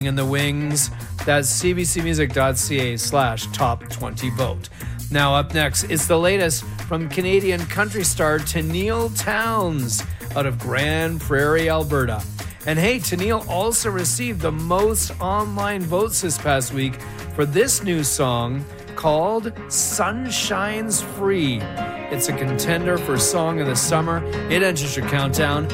in the wings. That's cbcmusic.ca/top 20 vote. Now up next, it's the latest from Canadian country star Tenille Townes out of Grand Prairie, Alberta. And hey, Tenille also received the most online votes this past week for this new song called Sunshine's Free. It's a contender for Song of the Summer. It enters your countdown